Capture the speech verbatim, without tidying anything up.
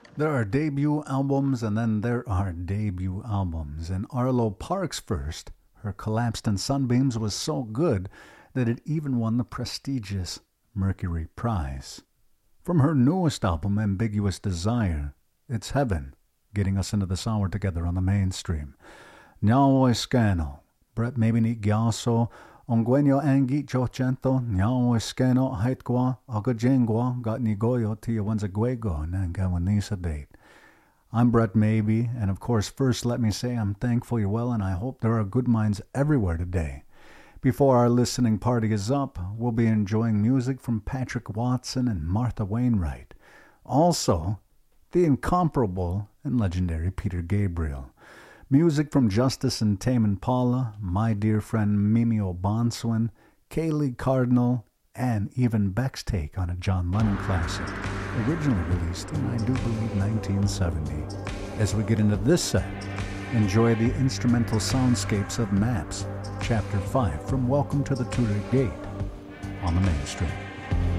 There are debut albums and then there are debut albums. And Arlo Parks' first, Her Collapsed in Sunbeams, was so good that it even won the prestigious Mercury Prize. From her newest album, Ambiguous Desire, it's Heaven, getting us into this hour together on the mainstream. Nyao Escano, Brett Mabini Gyaso, Onguenyo Angi Chocento, Nyao Escano, Haitgua, Agajengua, Got Nigoyo, Tiawanzaguego, Nangawanisa Date. I'm Brett Maybe, and of course, first let me say I'm thankful you're well, and I hope there are good minds everywhere today. Before our listening party is up, we'll be enjoying music from Patrick Watson and Martha Wainwright. Also, the incomparable and legendary Peter Gabriel. Music from Justice and Tame Impala, my dear friend Mimi O'Bonswin, Kaylee Cardinal, and even Beck's take on a John Lennon classic, originally released in, I do believe, nineteen seventy. As we get into this set, enjoy the instrumental soundscapes of Maps, Chapter five from Welcome to the Tudor Gate on the Mainstream.